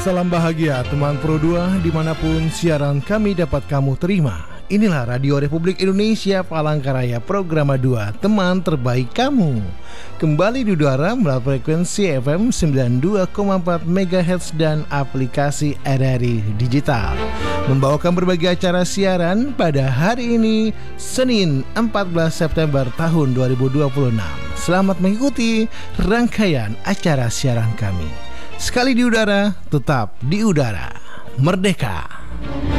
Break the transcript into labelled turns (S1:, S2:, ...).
S1: Salam bahagia teman Pro 2 dimanapun siaran kami dapat kamu terima. Inilah Radio Republik Indonesia Palangkaraya Programa 2 Teman Terbaik Kamu. Kembali di udara melalui frekuensi FM 92,4 MHz dan aplikasi RRI Digital. Membawakan berbagai acara siaran pada hari ini Senin 14 September tahun 2026. Selamat mengikuti rangkaian acara siaran kami. Sekali di udara, tetap di udara. Merdeka!